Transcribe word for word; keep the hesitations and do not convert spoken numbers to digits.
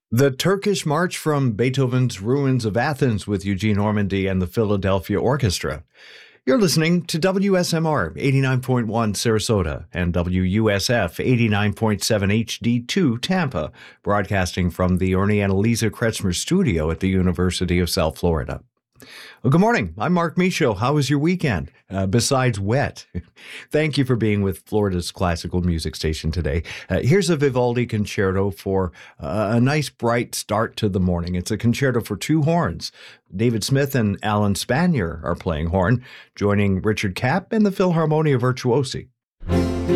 The Turkish March from Beethoven's Ruins of Athens with Eugene Ormandy and the Philadelphia Orchestra. You're listening to W S M R eighty-nine point one Sarasota and W U S F eighty-nine point seven H D two Tampa, broadcasting from the Ernie Annalisa Kretzmer studio at the University of South Florida. Well, good morning. I'm Mark Michaud. How was your weekend? Uh, besides wet. Thank you for being with Florida's classical music station today. Uh, here's a Vivaldi concerto for uh, a nice bright start to the morning. It's a concerto for two horns. David Smith and Alan Spanier are playing horn, joining Richard Kapp and the Philharmonia Virtuosi.